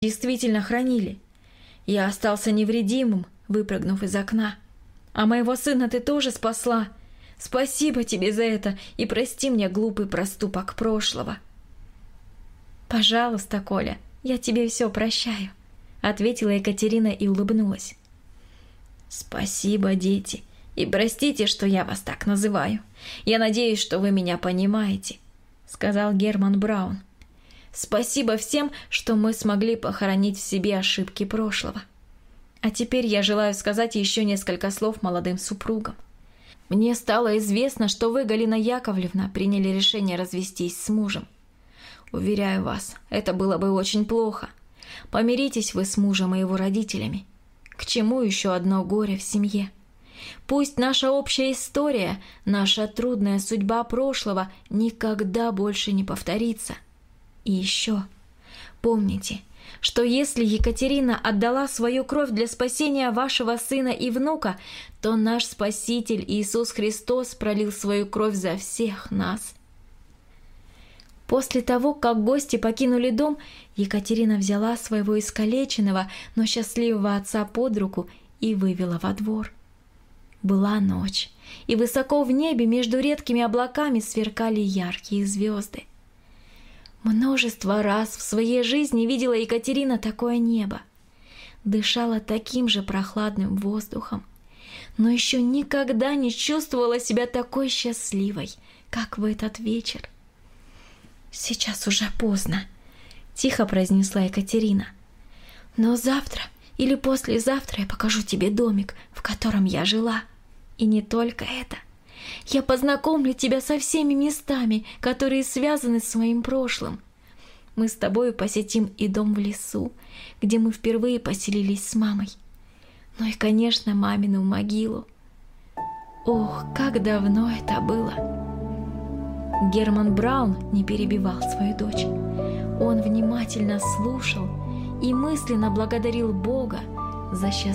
действительно хранили. Я остался невредимым, выпрыгнув из окна. А моего сына ты тоже спасла. Спасибо тебе за это и прости мне глупый проступок прошлого». «Пожалуйста, Коля, я тебе все прощаю», — ответила Екатерина и улыбнулась. «Спасибо, дети, и простите, что я вас так называю. Я надеюсь, что вы меня понимаете», — сказал Герман Браун. «Спасибо всем, что мы смогли похоронить в себе ошибки прошлого. А теперь я желаю сказать еще несколько слов молодым супругам. Мне стало известно, что вы, Галина Яковлевна, приняли решение развестись с мужем. Уверяю вас, это было бы очень плохо. Помиритесь вы с мужем и его родителями. К чему еще одно горе в семье? Пусть наша общая история, наша трудная судьба прошлого никогда больше не повторится. И еще, помните, что если Екатерина отдала свою кровь для спасения вашего сына и внука, то наш Спаситель Иисус Христос пролил свою кровь за всех нас». После того, как гости покинули дом, Екатерина взяла своего искалеченного, но счастливого отца под руку и вывела во двор. Была ночь, и высоко в небе между редкими облаками сверкали яркие звезды. Множество раз в своей жизни видела Екатерина такое небо, дышала таким же прохладным воздухом, но еще никогда не чувствовала себя такой счастливой, как в этот вечер. «Сейчас уже поздно», — тихо произнесла Екатерина. «Но завтра или послезавтра я покажу тебе домик, в котором я жила. И не только это. Я познакомлю тебя со всеми местами, которые связаны с моим прошлым. Мы с тобой посетим и дом в лесу, где мы впервые поселились с мамой. Ну и, конечно, мамину могилу. Ох, как давно это было!» Герман Браун не перебивал свою дочь. Он внимательно слушал и мысленно благодарил Бога за счастье.